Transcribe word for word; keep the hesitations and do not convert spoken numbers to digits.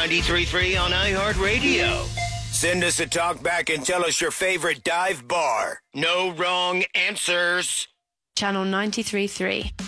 ninety-three point three on iHeartRadio. Send us a talk back and tell us your favorite dive bar. No wrong answers. Channel ninety-three point three.